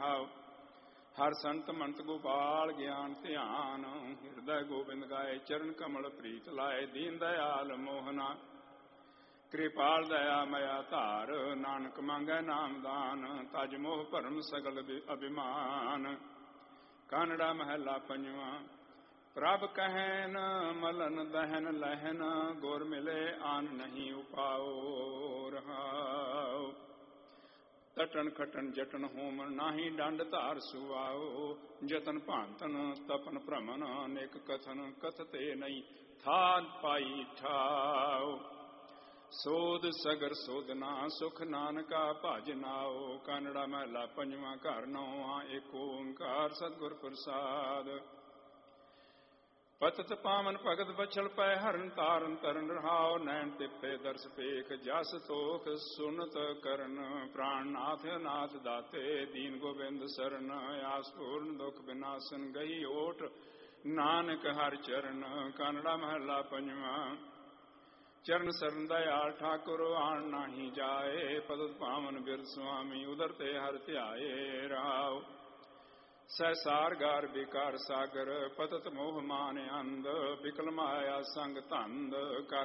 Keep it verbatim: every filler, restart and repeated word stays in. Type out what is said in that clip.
ਰਹਾਉ। ਹਰ ਸੰਤ ਮੰਤ ਗੋਪਾਲ ਗਿਆਨ ਧਿਆਨ, ਹਿਰਦੈ ਗੋਬਿੰਦ ਗਾਏ ਚਰਨ ਕਮਲ ਪ੍ਰੀਤ ਲਾਏ। ਦੀਨ ਦਇਆਲ ਮੋਹਨਾ ਕਿਰਪਾਲ ਦਇਆ ਮਇਆ ਧਾਰ, ਨਾਨਕ ਮੰਗੈ ਨਾਮਦਾਨ ਤਜ ਮੋਹ ਭਰਮ ਸਗਲ ਅਭਿਮਾਨ। ਕਾਨੜਾ ਮਹਲਾ ਪੰਜਵਾਂ। ਪ੍ਰਭ ਕਹਿਨ ਮਲਨ ਦਹਨ ਲਹਨ, ਗੁਰ ਮਿਲੇ ਆਨ ਨਹੀਂ ਉਪਾਉ ਰਹਾਉ। ਤਟਨ ਖਟਨ ਜਟਨ ਹੋਮਨ, ਨਾਹੀ ਡੰਡ ਧਾਰ ਸੁਆਉ। ਜਤਨ ਭਾਂਤਨ ਤਪਨ ਭ੍ਰਮਨ, ਅਨੇਕ ਕਥਨ ਕਥਤੇ ਨਹੀਂ ਥਾਨ ਪਾਈ ਠਾਉ। ਸੋਧ ਸਗਰ ਸੋਧਨਾ ਸੁਖ ਨਾਨਕਾ ਭਜ ਨਾਉ। ਕਾਨੜਾ ਮਹਲਾ ਪੰਜਵਾਂ। ਘਰ ਨੌਵਾਂ। ਏਕ ਓੰਕਾਰ ਸਤਿਗੁਰ ਪ੍ਰਸਾਦ। ਪਤਿਤ ਪਾਵਨ ਭਗਤ ਬਛਲ ਪੈ, ਹਰਨ ਤਾਰਨ ਤਰਨ ਰਹਾਉ। ਨੈਣ ਤਿੱਪੇ ਦਰਸ ਪੇਖ, ਜਸ ਤੋਖ ਸੁਨਤ ਕਰਨ। ਪ੍ਰਾਣ ਨਾਥ ਅਨਾਥ ਦਾਤੇ, ਦੀਨ ਗੋਬਿੰਦ ਸਰਨ। ਆਸ ਪੂਰਨ ਦੁਖ ਬਿਨਾਸਨ, ਗਈ ਓਟ ਨਾਨਕ ਹਰਿ ਚਰਨ। ਕਾਨੜਾ ਮਹਲਾ ਪੰਜਵਾਂ। ਚਰਨ ਸਰਨ ਦਇਆਲ ਠਾਕੁਰ, ਆਣ ਨਾਹੀ ਜਾਏ। ਪਤਿਤ ਪਾਵਨ ਬਿਰਧ ਸੁਆਮੀ, ਉਦਰ ਤੇ ਹਰਿ ਧਿਆਏ ਰਹਾਉ। ਸਹਿਸਾਰ ਗਾਰ ਬਿਕਾਰ ਸਾਗਰ, ਪਤਿਤ ਮੋਹ ਮਾਨ ਅੰਧ। ਬਿਕਲ ਮਾਇਆ ਸੰਗ ਧੰਦ, ਕਰ